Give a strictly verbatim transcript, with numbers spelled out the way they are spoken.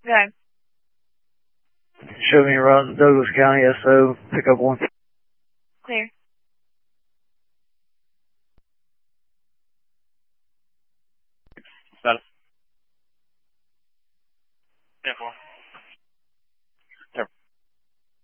Okay. Show me around Douglas County, S O, pick up one. Clear. Got it. ten four.